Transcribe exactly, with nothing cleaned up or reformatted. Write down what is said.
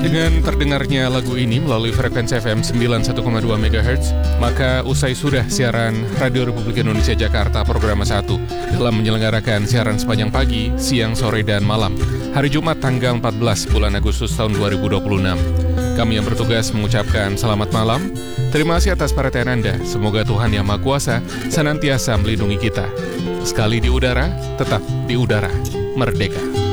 Dengan terdengarnya lagu ini melalui frekuensi F M sembilan puluh satu koma dua megahertz, maka usai sudah siaran Radio Republik Indonesia Jakarta Program satu dalam menyelenggarakan siaran sepanjang pagi, siang, sore, dan malam hari Jumat tanggal empat belas bulan Agustus tahun dua ribu dua puluh enam. Kami yang bertugas mengucapkan selamat malam. Terima kasih atas perhatian Anda. Semoga Tuhan Yang Maha Kuasa senantiasa melindungi kita. Sekali di udara, tetap di udara. Merdeka.